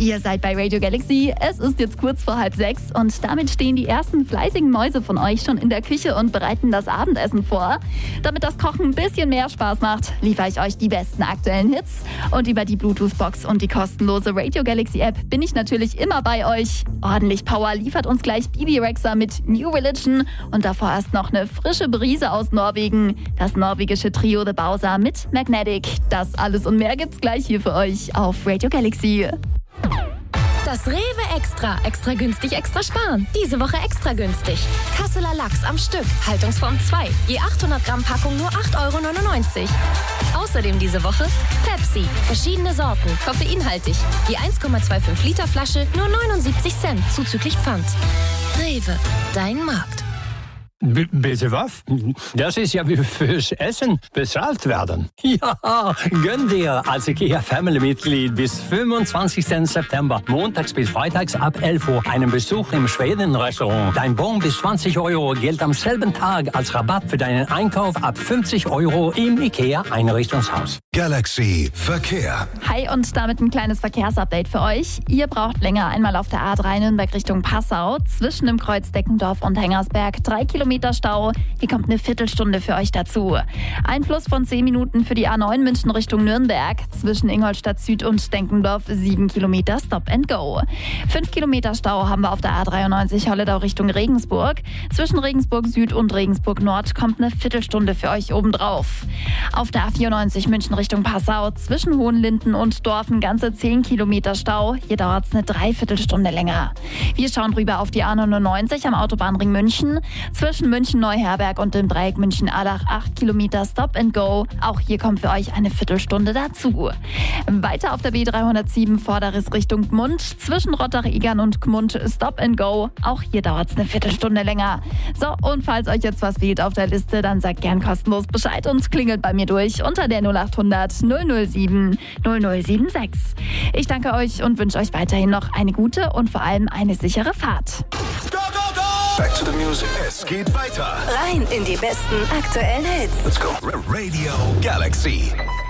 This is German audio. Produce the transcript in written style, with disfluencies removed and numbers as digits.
Ihr seid bei Radio Galaxy. Es ist jetzt kurz vor 5:30 und damit stehen die ersten fleißigen Mäuse von euch schon in der Küche und bereiten das Abendessen vor. Damit das Kochen ein bisschen mehr Spaß macht, liefere ich euch die besten aktuellen Hits. Und über die Bluetooth-Box und die kostenlose Radio Galaxy-App bin ich natürlich immer bei euch. Ordentlich Power liefert uns gleich Bibi Rexha mit New Religion und davor erst noch eine frische Brise aus Norwegen. Das norwegische Trio The Bowser mit Magnetic. Das alles und mehr gibt's gleich hier für euch auf Radio Galaxy. Das Rewe Extra. Extra günstig, extra sparen. Diese Woche extra günstig. Kasseler Lachs am Stück. Haltungsform 2. Je 800 Gramm Packung nur 8,99 €. Außerdem diese Woche Pepsi. Verschiedene Sorten. Koffeinhaltig. Je 1,25 Liter Flasche nur 79 Cent. Zuzüglich Pfand. Rewe. Dein Markt. Bitte was? Das ist ja wie fürs Essen bezahlt werden. Ja, gönn dir als IKEA-Family-Mitglied bis 25. September, montags bis freitags ab 11 Uhr, einen Besuch im Schweden-Restaurant. Dein Bon bis 20 € gilt am selben Tag als Rabatt für deinen Einkauf ab 50 € im IKEA-Einrichtungshaus. Galaxy Verkehr. Hi und damit ein kleines Verkehrsupdate für euch. Ihr braucht länger einmal auf der A3 Nürnberg Richtung Passau, zwischen dem Kreuz Deckendorf und Hengersberg 3 Kilometer Stau. Hier kommt eine Viertelstunde für euch dazu. Ein Plus von 10 Minuten für die A9 München Richtung Nürnberg. Zwischen Ingolstadt Süd und Denkendorf 7 Kilometer Stop and Go. 5 Kilometer Stau haben wir auf der A93 Holledau Richtung Regensburg. Zwischen Regensburg Süd und Regensburg Nord kommt eine Viertelstunde für euch obendrauf. Auf der A94 München Richtung Passau. Zwischen Hohenlinden und Dorfen ganze 10 Kilometer Stau. Hier dauert es eine Dreiviertelstunde länger. Wir schauen rüber auf die A99 am Autobahnring München. Zwischen München-Neuherberg und dem Dreieck München-Allach 8 Kilometer Stop and Go. Auch hier kommt für euch eine Viertelstunde dazu. Weiter auf der B307 Vorderriss Richtung Gmund. Zwischen Rottach-Egern und Gmund Stop and Go. Auch hier dauert es eine Viertelstunde länger. So, und falls euch jetzt was fehlt auf der Liste, dann sagt gern kostenlos Bescheid und klingelt bei mir durch unter der 0800 007 0076. Ich danke euch und wünsche euch weiterhin noch eine gute und vor allem eine sichere Fahrt. Back to the music. Es geht weiter. Rein in die besten aktuellen Hits. Let's go. Radio Galaxy.